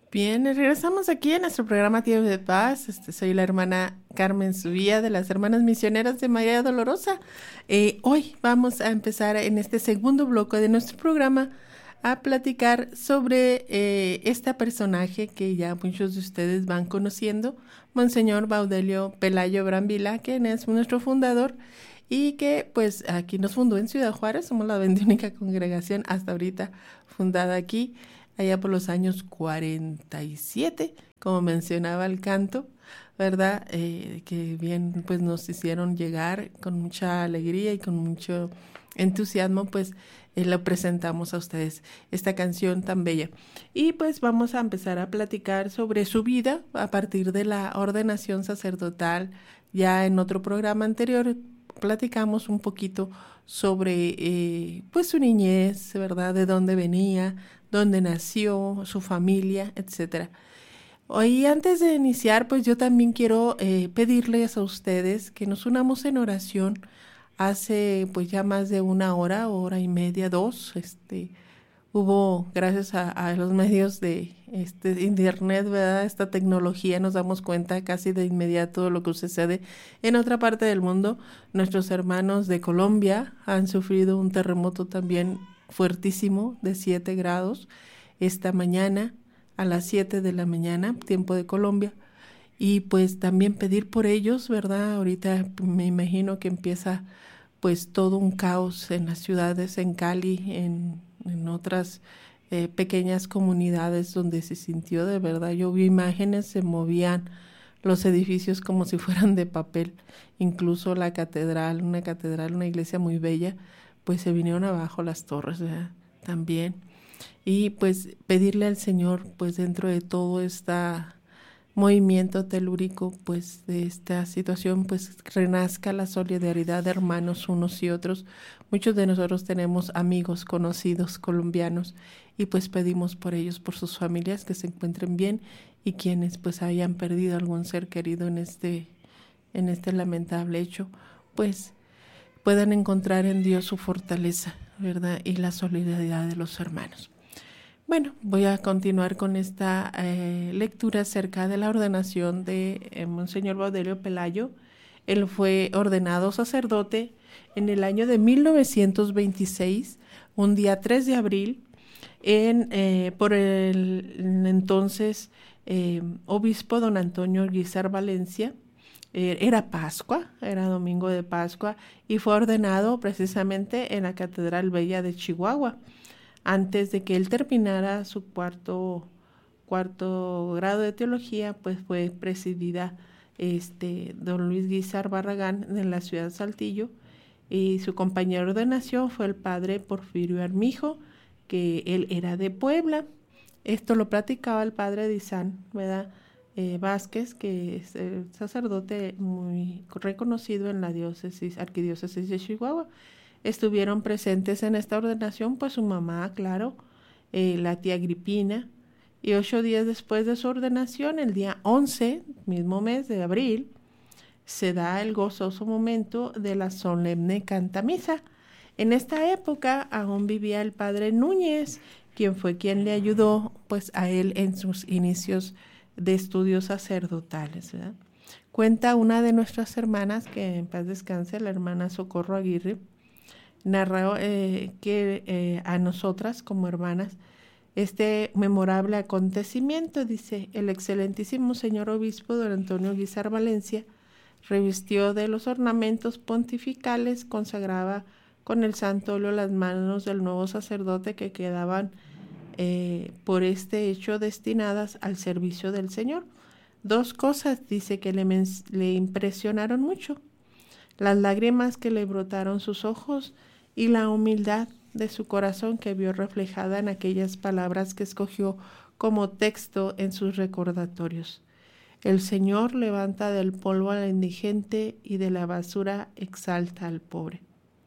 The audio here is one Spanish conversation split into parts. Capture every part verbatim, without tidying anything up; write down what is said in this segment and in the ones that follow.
Bien, regresamos aquí a nuestro programa Tiempo de Paz. Este, soy la hermana Carmen Subía de las Hermanas Misioneras de María Dolorosa. Eh, hoy vamos a empezar en este segundo bloque de nuestro programa a platicar sobre eh, este personaje que ya muchos de ustedes van conociendo, Monseñor Baudelio Pelayo Brambila, quien es nuestro fundador y que pues aquí nos fundó en Ciudad Juárez. Somos la única congregación hasta ahorita fundada aquí, allá por los años cuarenta y siete, como mencionaba el canto, ¿verdad? Eh, que bien pues nos hicieron llegar con mucha alegría y con mucho entusiasmo, pues eh, lo presentamos a ustedes, esta canción tan bella. Y pues vamos a empezar a platicar sobre su vida a partir de la ordenación sacerdotal. Ya en otro programa anterior platicamos un poquito sobre eh, pues su niñez, ¿verdad? De dónde venía, dónde nació, su familia, etcétera. Hoy, antes de iniciar, pues yo también quiero eh, pedirles a ustedes que nos unamos en oración. Hace pues ya más de una hora, hora y media, dos, este, hubo, gracias a, a los medios de este internet, ¿verdad? Esta tecnología, nos damos cuenta casi de inmediato de lo que sucede en otra parte del mundo. Nuestros hermanos de Colombia han sufrido un terremoto también fuertísimo de siete grados esta mañana a las siete de la mañana, tiempo de Colombia. Y pues también pedir por ellos, ¿verdad? Ahorita me imagino que empieza pues todo un caos en las ciudades, en Cali, en, en otras eh, pequeñas comunidades donde se sintió de verdad. Yo vi imágenes, se movían los edificios como si fueran de papel, incluso la catedral, una catedral, una iglesia muy bella, pues se vinieron abajo las torres, ¿verdad? También. Y pues pedirle al Señor, pues dentro de todo esta movimiento telúrico, pues de esta situación, pues renazca la solidaridad de hermanos unos y otros. Muchos de nosotros tenemos amigos conocidos colombianos y pues pedimos por ellos, por sus familias, que se encuentren bien, y quienes pues hayan perdido algún ser querido en este, en este lamentable hecho, pues puedan encontrar en Dios su fortaleza, ¿verdad? Y la solidaridad de los hermanos. Bueno, voy a continuar con esta eh, lectura acerca de la ordenación de eh, Monseñor Baudelio Pelayo. Él fue ordenado sacerdote en el año de mil novecientos veintiséis, un día tres de abril, en, eh, por el entonces eh, obispo don Antonio Guízar Valencia. Eh, era Pascua, era domingo de Pascua, y fue ordenado precisamente en la Catedral Bella de Chihuahua. Antes de que él terminara su cuarto, cuarto grado de teología, pues fue presidida este, don Luis Guízar Barragán en la ciudad de Saltillo, y su compañero de ordenación fue el padre Porfirio Armijo, que él era de Puebla. Esto lo platicaba el padre Dizán, ¿verdad? Eh, Vázquez, que es el sacerdote muy reconocido en la diócesis, arquidiócesis de Chihuahua. Estuvieron presentes en esta ordenación pues su mamá, claro, eh, la tía Agripina, y ocho días después de su ordenación, el día once, mismo mes de abril, se da el gozoso momento de la solemne cantamisa. En esta época aún vivía el padre Núñez, quien fue quien le ayudó pues a él en sus inicios de estudios sacerdotales, ¿verdad? Cuenta una de nuestras hermanas, que en paz descanse, la hermana Socorro Aguirre, narró eh, que eh, a nosotras como hermanas este memorable acontecimiento. Dice: el excelentísimo señor obispo don Antonio Guízar Valencia revistió de los ornamentos pontificales, consagraba con el santo óleo las manos del nuevo sacerdote que quedaban eh, por este hecho destinadas al servicio del Señor. Dos cosas, dice, que le, le impresionaron mucho: las lágrimas que le brotaron sus ojos y la humildad de su corazón que vio reflejada en aquellas palabras que escogió como texto en sus recordatorios. El Señor levanta del polvo al indigente y de la basura exalta al pobre.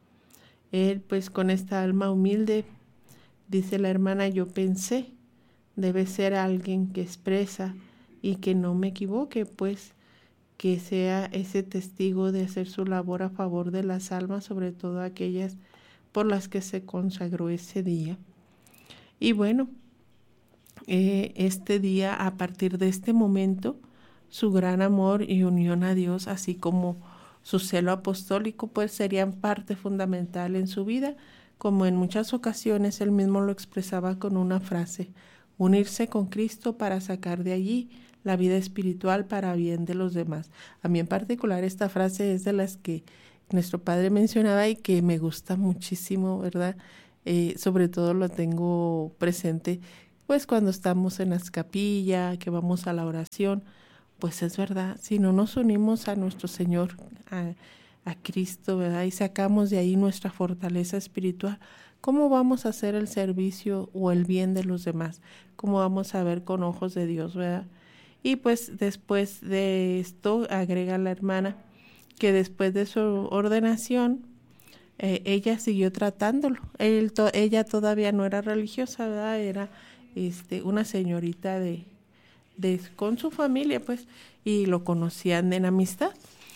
Él, pues con esta alma humilde, dice la hermana, yo pensé, debe ser alguien que expresa y que no me equivoque, pues que sea ese testigo de hacer su labor a favor de las almas, sobre todo aquellas por las que se consagró ese día. Y bueno, eh, este día, a partir de este momento, su gran amor y unión a Dios, así como su celo apostólico, pues serían parte fundamental en su vida, como en muchas ocasiones él mismo lo expresaba con una frase: unirse con Cristo para sacar de allí la vida espiritual para bien de los demás. A mí en particular esta frase es de las que nuestro padre mencionaba y que me gusta muchísimo, ¿verdad? Eh, sobre todo lo tengo presente pues cuando estamos en las capillas, que vamos a la oración. Pues es verdad, si no nos unimos a nuestro Señor, a, a Cristo, ¿verdad? Y sacamos de ahí nuestra fortaleza espiritual, ¿cómo vamos a hacer el servicio o el bien de los demás? ¿Cómo vamos a ver con ojos de Dios, verdad? Y pues después de esto, agrega la hermana, que después de su ordenación, eh, ella siguió tratándolo. Él to- ella todavía no era religiosa, ¿verdad? Era este, una señorita de de, con su familia, pues, y lo conocían en amistad.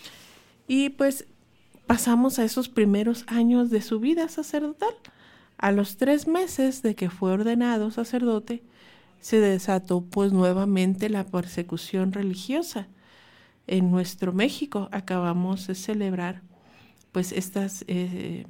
Y pues pasamos a esos primeros años de su vida sacerdotal. A los tres meses de que fue ordenado sacerdote, se desató pues nuevamente la persecución religiosa. En nuestro México acabamos de celebrar pues estas, eh,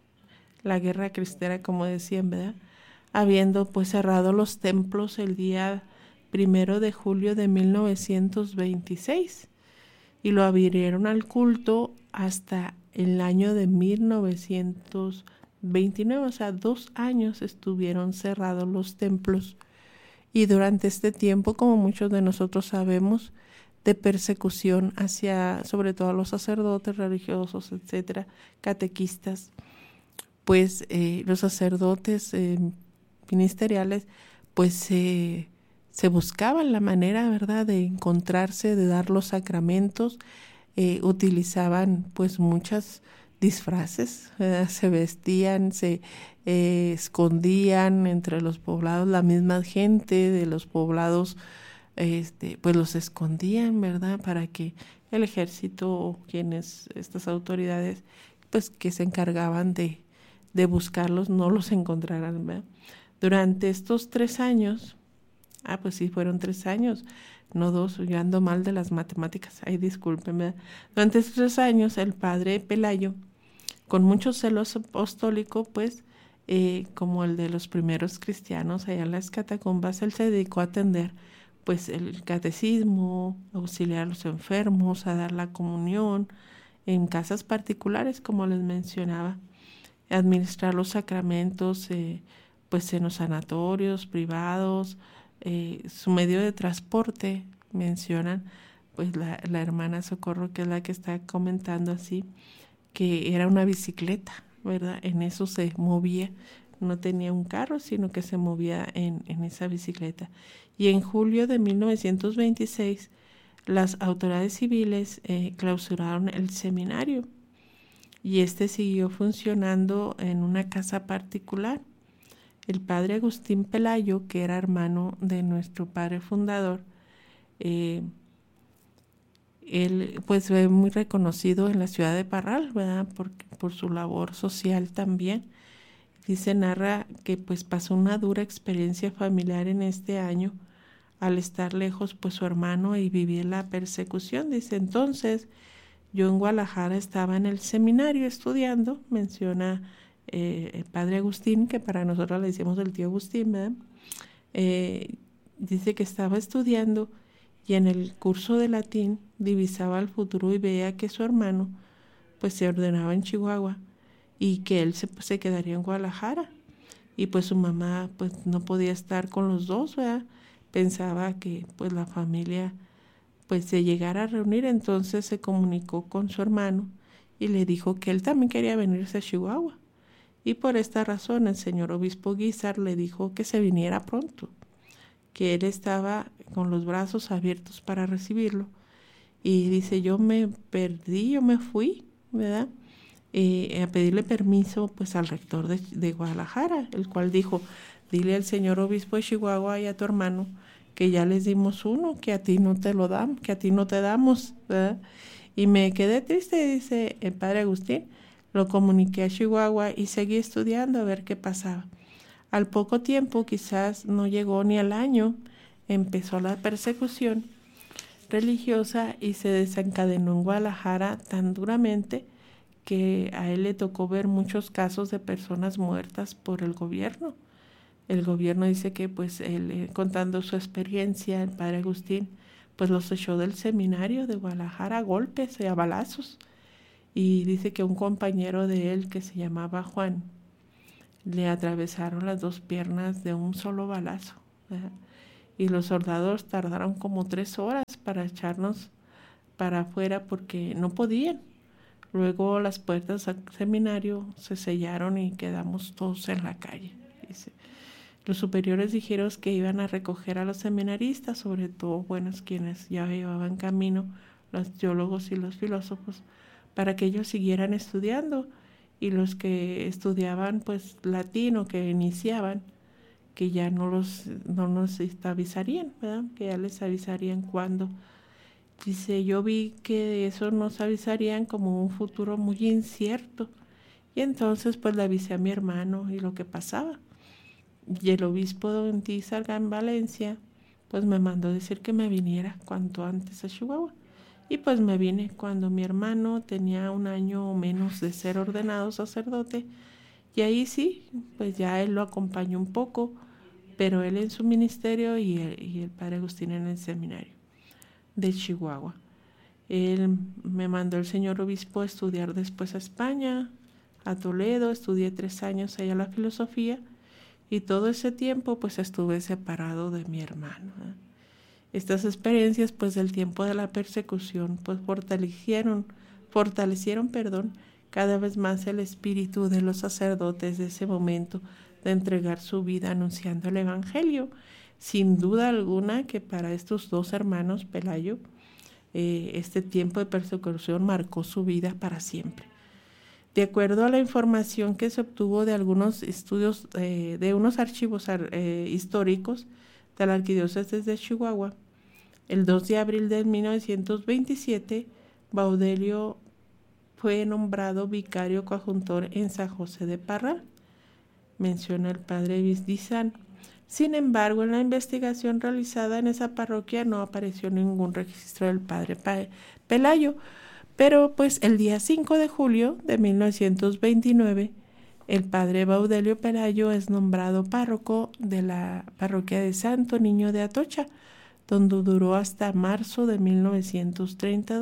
la guerra cristera, como decían, ¿verdad? Habiendo pues cerrado los templos el día primero de julio de mil novecientos veintiséis y lo abrieron al culto hasta el año de mil novecientos veintinueve, o sea, dos años estuvieron cerrados los templos. Y durante este tiempo, como muchos de nosotros sabemos, de persecución hacia, sobre todo a los sacerdotes religiosos, etcétera, catequistas, pues eh, los sacerdotes eh, ministeriales, pues eh, se buscaban la manera, ¿verdad?, de encontrarse, de dar los sacramentos. Eh, utilizaban pues muchas disfraces, ¿verdad? Se vestían, se eh, escondían entre los poblados, la misma gente de los poblados, este, pues los escondían, ¿verdad?, para que el ejército o quienes, estas autoridades, pues que se encargaban de, de buscarlos, no los encontraran, ¿verdad? Durante estos tres años, ah, pues sí, fueron tres años, no dos, yo ando mal de las matemáticas, ay, discúlpenme. Durante estos tres años, el padre Pelayo, con mucho celo apostólico, pues, eh, como el de los primeros cristianos allá en las catacumbas, él se dedicó a atender, pues, el catecismo, auxiliar a los enfermos, a dar la comunión, en casas particulares, como les mencionaba, administrar los sacramentos, eh, pues, en los sanatorios privados. Eh, su medio de transporte, mencionan, pues la, la hermana Socorro, que es la que está comentando así, que era una bicicleta, ¿verdad? En eso se movía, no tenía un carro, sino que se movía en, en esa bicicleta. Y en julio de mil novecientos veintiséis, las autoridades civiles eh, clausuraron el seminario y este siguió funcionando en una casa particular. El padre Agustín Pelayo, que era hermano de nuestro padre fundador, eh, él pues fue muy reconocido en la ciudad de Parral, ¿verdad? Por, por su labor social también. Dice, narra que pues pasó una dura experiencia familiar en este año al estar lejos pues su hermano y vivir la persecución. Dice, entonces yo en Guadalajara estaba en el seminario estudiando, menciona eh, el padre Agustín, que para nosotros le decimos el tío Agustín, ¿verdad? Eh, dice que estaba estudiando y en el curso de latín divisaba el futuro y veía que su hermano pues se ordenaba en Chihuahua y que él se, pues, se quedaría en Guadalajara y pues su mamá pues no podía estar con los dos, ¿verdad? Pensaba que pues la familia pues se llegara a reunir, entonces se comunicó con su hermano y le dijo que él también quería venirse a Chihuahua. Y por esta razón el señor obispo Guízar le dijo que se viniera pronto, que él estaba con los brazos abiertos para recibirlo. Y dice, yo me perdí, yo me fui, ¿verdad? Eh, a pedirle permiso pues al rector de, de Guadalajara, el cual dijo, dile al señor obispo de Chihuahua y a tu hermano que ya les dimos uno, que a ti no te lo damos, que a ti no te damos, ¿verdad? Y me quedé triste, dice el padre Agustín, lo comuniqué a Chihuahua y seguí estudiando a ver qué pasaba. Al poco tiempo, quizás no llegó ni al año, empezó la persecución religiosa y se desencadenó en Guadalajara tan duramente que a él le tocó ver muchos casos de personas muertas por el gobierno. El gobierno dice que pues él, eh, contando su experiencia, el padre Agustín, pues los echó del seminario de Guadalajara a golpes y a balazos. Y dice que un compañero de él que se llamaba Juan, le atravesaron las dos piernas de un solo balazo, ¿verdad? Y los soldados tardaron como tres horas para echarnos para afuera porque no podían. Luego las puertas al seminario se sellaron y quedamos todos en la calle, dice. Los superiores dijeron que iban a recoger a los seminaristas, sobre todo buenos quienes ya llevaban camino, los teólogos y los filósofos, para que ellos siguieran estudiando, y los que estudiaban pues latín o que iniciaban, que ya no los no nos avisarían, ¿verdad? Que ya les avisarían cuándo. Dice, yo vi que eso nos avisarían como un futuro muy incierto, y entonces pues le avisé a mi hermano y lo que pasaba. Y el obispo don Tizarga en Valencia pues me mandó decir que me viniera cuanto antes a Chihuahua. Y pues me vine cuando mi hermano tenía un año o menos de ser ordenado sacerdote. Y ahí sí, pues ya él lo acompañó un poco, pero él en su ministerio y el, y el padre Agustín en el seminario de Chihuahua. Él me mandó el señor obispo a estudiar después a España, a Toledo. Estudié tres años allá la filosofía, y todo ese tiempo pues estuve separado de mi hermano, ¿eh? Estas experiencias pues del tiempo de la persecución pues fortalecieron, fortalecieron, perdón, cada vez más el espíritu de los sacerdotes de ese momento de entregar su vida anunciando el evangelio. Sin duda alguna que para estos dos hermanos Pelayo, eh, este tiempo de persecución marcó su vida para siempre. De acuerdo a la información que se obtuvo de algunos estudios, eh, de unos archivos eh, históricos de la Arquidiócesis de Chihuahua, el dos de abril de mil novecientos veintisiete, Baudelio fue nombrado vicario coadjutor en San José de Parral, menciona el padre Vizdizán. Sin embargo, en la investigación realizada en esa parroquia no apareció ningún registro del padre Pelayo, pero pues el día cinco de julio de mil novecientos veintinueve, el padre Baudelio Pelayo es nombrado párroco de la parroquia de Santo Niño de Atocha, donde duró hasta marzo de mil novecientos treinta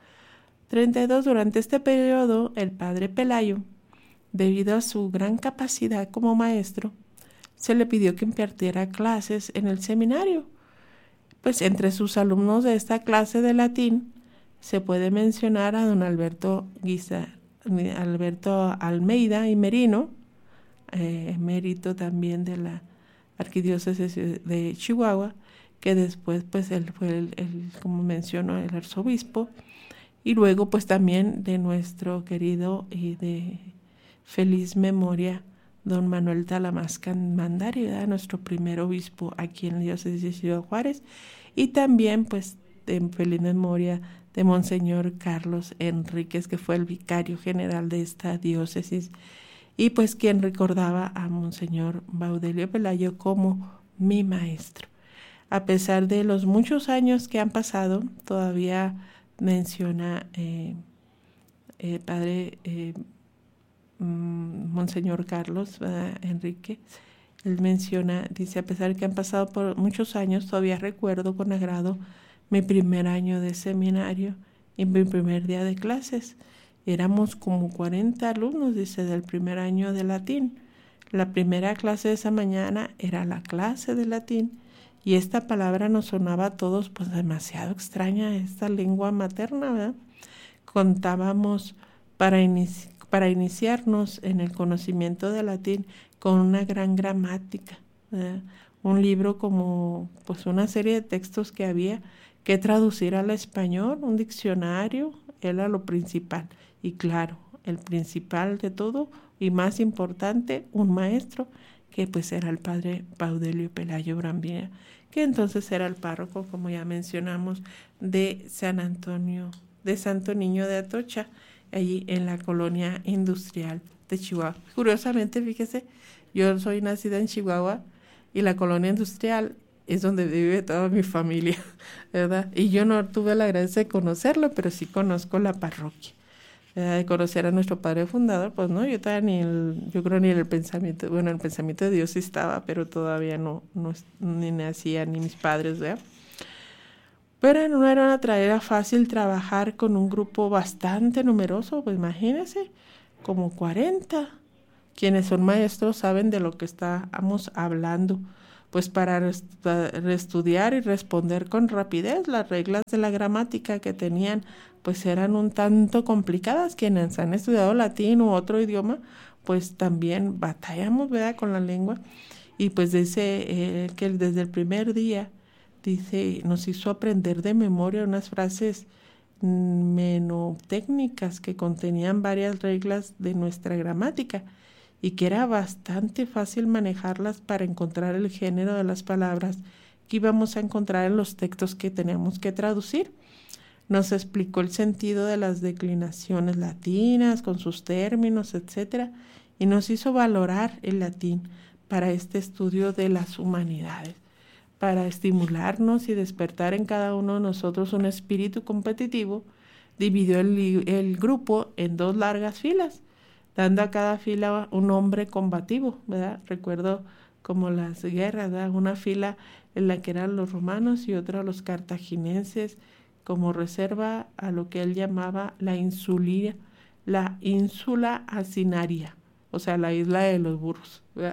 y dos. Durante este periodo, el padre Pelayo, debido a su gran capacidad como maestro, se le pidió que impartiera clases en el seminario. Pues entre sus alumnos de esta clase de latín se puede mencionar a don Alberto Guisa, Alberto Almeida y Merino, eh, emérito también de la Arquidiócesis de Chihuahua, que después pues él fue el, el, como mencionó, el arzobispo, y luego pues también de nuestro querido y de feliz memoria don Manuel Talamascan Mandari, ¿verdad? Nuestro primer obispo aquí en la diócesis de Ciudad Juárez, y también pues de feliz memoria de Monseñor Carlos Enríquez, que fue el vicario general de esta diócesis, y pues quien recordaba a Monseñor Baudelio Pelayo como mi maestro. A pesar de los muchos años que han pasado, todavía menciona eh, eh, padre eh, Monseñor Carlos ¿verdad? Enrique, él menciona, dice, a pesar de que han pasado por muchos años, todavía recuerdo con agrado mi primer año de seminario y mi primer día de clases. Éramos como cuarenta alumnos, dice, del primer año de latín. La primera clase de esa mañana era la clase de latín, y esta palabra nos sonaba a todos pues demasiado extraña, esta lengua materna, ¿verdad? Contábamos para, inici- para iniciarnos en el conocimiento del latín con una gran gramática, ¿verdad? Un libro como pues una serie de textos que había que traducir al español, un diccionario, era lo principal. Y claro, el principal de todo y más importante, un maestro, que pues era el padre Baudelio Pelayo Brambilla, que entonces era el párroco, como ya mencionamos, de San Antonio, de Santo Niño de Atocha, allí en la colonia industrial de Chihuahua. Curiosamente, fíjese, Yo soy nacida en Chihuahua y la colonia industrial es donde vive toda mi familia, ¿verdad? Y yo no tuve la gracia de conocerlo, pero sí conozco la parroquia. ¿Verdad? De conocer a nuestro padre fundador, pues no, yo todavía ni el, yo creo ni en el pensamiento, bueno, el pensamiento de Dios sí estaba, pero todavía no, no ni nacía, ni mis padres, ¿verdad? Pero no era una tarea fácil trabajar con un grupo bastante numeroso, pues imagínense, como cuarenta. Quienes son maestros saben de lo que estamos hablando, pues para reestudiar y responder con rapidez las reglas de la gramática que tenían, pues eran un tanto complicadas. Quienes han estudiado latín u otro idioma, pues también batallamos, ¿verdad?, con la lengua. Y pues dice eh, que desde el primer día, dice, nos hizo aprender de memoria unas frases menotécnicas que contenían varias reglas de nuestra gramática y que era bastante fácil manejarlas para encontrar el género de las palabras que íbamos a encontrar en los textos que teníamos que traducir. Nos explicó el sentido de las declinaciones latinas con sus términos, etcétera, y nos hizo valorar el latín para este estudio de las humanidades, para estimularnos y despertar en cada uno de nosotros un espíritu competitivo. Dividió el, el grupo en dos largas filas, dando a cada fila un nombre combativo, ¿verdad? Recuerdo como las guerras, ¿verdad? Una fila en la que eran los romanos y otra los cartagineses, como reserva a lo que él llamaba la insulia, la ínsula asinaria, o sea, la isla de los burros, ¿verdad?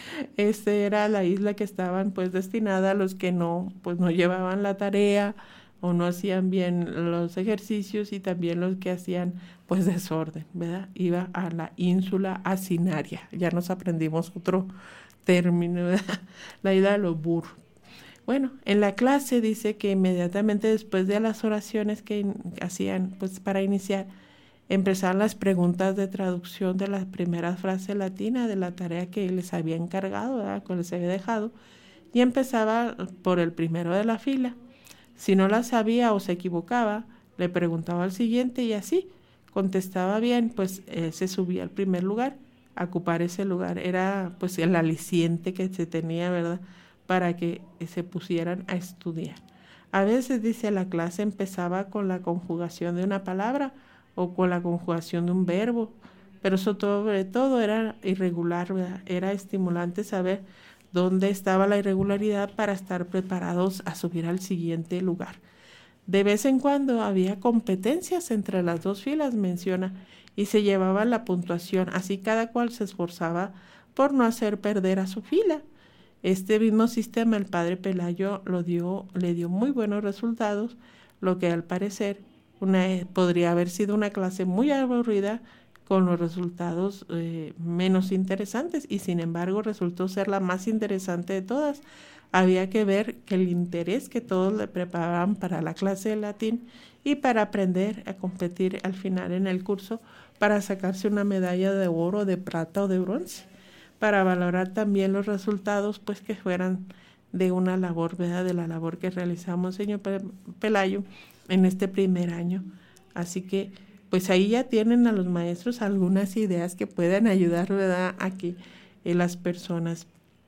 Esta era la isla que estaban pues destinada a los que no, pues no llevaban la tarea o no hacían bien los ejercicios, y también los que hacían pues desorden, ¿verdad? Iba a la ínsula asinaria. Ya nos aprendimos otro término, ¿verdad? La isla de los burros. Bueno, en la clase dice que inmediatamente después de las oraciones que in- hacían pues para iniciar, empezaron las preguntas de traducción de las primeras frases latinas de la tarea que les había encargado, ¿verdad?, que les había dejado, y empezaba por el primero de la fila. Si no la sabía o se equivocaba, le preguntaba al siguiente y así. Contestaba bien, pues eh, se subía al primer lugar, a ocupar ese lugar. Era pues el aliciente que se tenía, ¿verdad?, para que se pusieran a estudiar. A veces, dice, la clase empezaba con la conjugación de una palabra o con la conjugación de un verbo, pero eso sobre todo era irregular, ¿verdad? Era estimulante saber dónde estaba la irregularidad para estar preparados a subir al siguiente lugar. De vez en cuando había competencias entre las dos filas, menciona, y se llevaba la puntuación, así cada cual se esforzaba por no hacer perder a su fila. Este mismo sistema el padre Pelayo lo dio, le dio muy buenos resultados, lo que al parecer una, podría haber sido una clase muy aburrida con los resultados eh, menos interesantes, y sin embargo resultó ser la más interesante de todas. Había que ver que el interés que todos le preparaban para la clase de latín y para aprender a competir al final en el curso para sacarse una medalla de oro, de plata o de bronce, para valorar también los resultados pues que fueran de una labor, ¿verdad?, de la labor que realizamos, señor Pelayo, en este primer año. Así que pues ahí ya tienen a los maestros algunas ideas que puedan ayudar, ¿verdad?, a que eh, las personas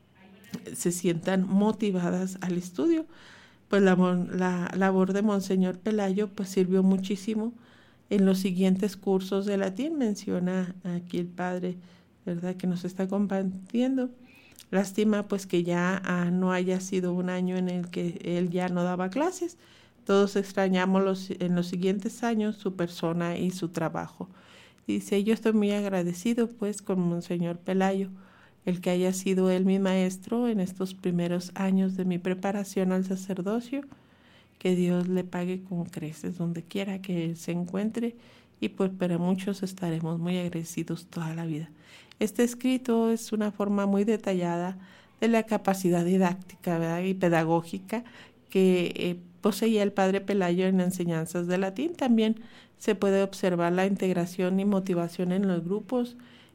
se sientan motivadas al estudio. Pues la, la labor de Monseñor Pelayo pues sirvió muchísimo en los siguientes cursos de latín. Menciona aquí el padre, ¿verdad?, que nos está compartiendo. Lástima pues que ya ah, no haya sido un año en el que él ya no daba clases. Todos extrañamos los, en los siguientes años su persona y su trabajo. Dice, yo estoy muy agradecido pues con Monseñor Pelayo, el que haya sido él mi maestro en estos primeros años de mi preparación al sacerdocio. Que Dios le pague con creces donde quiera que él se encuentre, y pues para muchos estaremos muy agradecidos toda la vida. Este escrito es una forma muy detallada de la capacidad didáctica, ¿verdad?, y pedagógica que eh, poseía el padre Pelayo en enseñanzas de latín. También se puede observar la integración y motivación en los grupos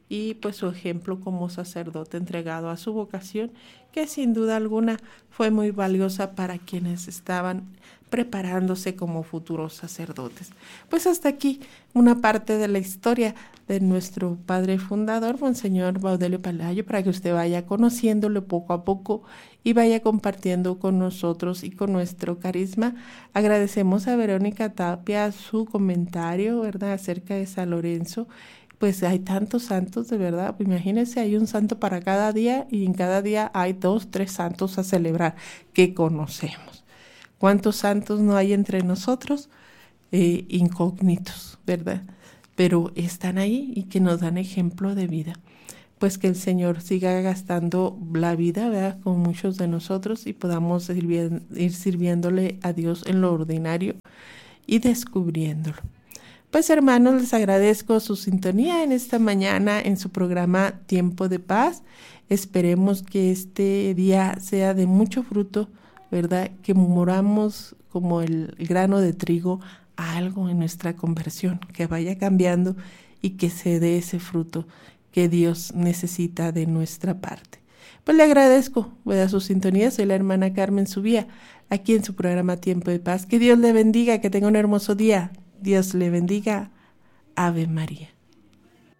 y pues su ejemplo como sacerdote entregado a su vocación, que sin duda alguna fue muy valiosa para quienes estaban preparándose como futuros sacerdotes. Pues hasta aquí una parte de la historia de nuestro padre fundador, Monseñor Baudelio Palayo, para que usted vaya conociéndolo poco a poco y vaya compartiendo con nosotros y con nuestro carisma. Agradecemos a Verónica Tapia su comentario, ¿verdad?, acerca de San Lorenzo. Pues hay tantos santos, de verdad. Imagínense, hay un santo para cada día y en cada día hay dos, tres santos a celebrar que conocemos. ¿Cuántos santos no hay entre nosotros? Eh, incógnitos, ¿verdad? Pero están ahí y que nos dan ejemplo de vida. Pues que el Señor siga gastando la vida, ¿verdad?, con muchos de nosotros y podamos ir, ir sirviéndole a Dios en lo ordinario y descubriéndolo. Pues hermanos, les agradezco su sintonía en esta mañana en su programa Tiempo de Paz. Esperemos que este día sea de mucho fruto, ¿verdad? Que moramos como el grano de trigo a algo en nuestra conversión, que vaya cambiando y que se dé ese fruto que Dios necesita de nuestra parte. Pues le agradezco, ¿verdad?, su sintonía. Soy la hermana Carmen Subía, aquí en su programa Tiempo de Paz. Que Dios le bendiga, que tenga un hermoso día. Dios le bendiga. Ave María.